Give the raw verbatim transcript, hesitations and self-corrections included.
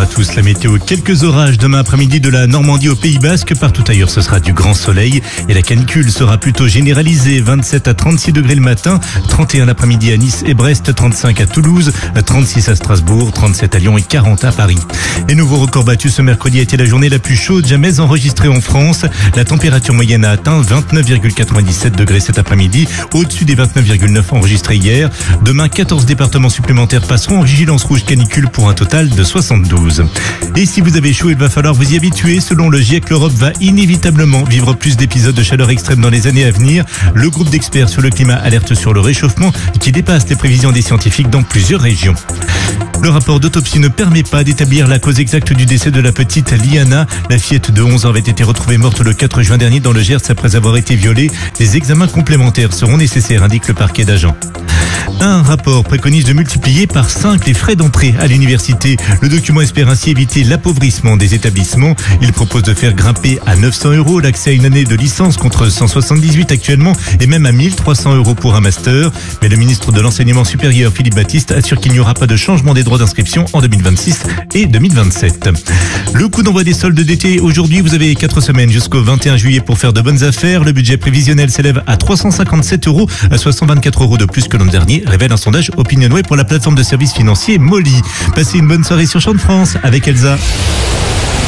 tous. La météo, quelques orages demain après-midi de la Normandie au Pays Basque. Partout ailleurs, ce sera du grand soleil et la canicule sera plutôt généralisée. vingt-sept à trente-six degrés le matin, trente et un l'après-midi à Nice et Brest, trente-cinq à Toulouse, trente-six à Strasbourg, trente-sept à Lyon et quarante à Paris. Les nouveaux records battus ce mercredi a été la journée la plus chaude jamais enregistrée en France. La température moyenne a atteint vingt-neuf virgule quatre-vingt-dix-sept degrés cet après-midi, au-dessus des vingt-neuf virgule neuf enregistrés hier. Demain, quatorze départements supplémentaires passeront en vigilance rouge canicule pour un total de soixante-douze. Et si vous avez chaud, il va falloir vous y habituer. Selon le GIEC, l'Europe va inévitablement vivre plus d'épisodes de chaleur extrême dans les années à venir. Le groupe d'experts sur le climat alerte sur le réchauffement qui dépasse les prévisions des scientifiques dans plusieurs régions. Le rapport d'autopsie ne permet pas d'établir la cause exacte du décès de la petite Liana. La fillette de onze ans avait été retrouvée morte le quatre juin dernier dans le Gers après avoir été violée. Des examens complémentaires seront nécessaires, indique le parquet d'Agen. Un rapport préconise de multiplier par cinq les frais d'entrée à l'université. Le document espère ainsi éviter l'appauvrissement des établissements. Il propose de faire grimper à neuf cents euros l'accès à une année de licence contre cent soixante-dix-huit actuellement et même à mille trois cents euros pour un master. Mais le ministre de l'Enseignement supérieur, Philippe Baptiste, assure qu'il n'y aura pas de changement des droits d'inscription en deux mille vingt-six et deux mille vingt-sept. Le coup d'envoi des soldes d'été aujourd'hui, vous avez quatre semaines jusqu'au vingt et un juillet pour faire de bonnes affaires. Le budget prévisionnel s'élève à trois cent cinquante-sept euros, soit cent vingt-quatre euros de plus que l'an dernier, révèle un sondage OpinionWay pour la plateforme de services financiers Molly. Passez une bonne soirée sur Champ de France avec Elsa.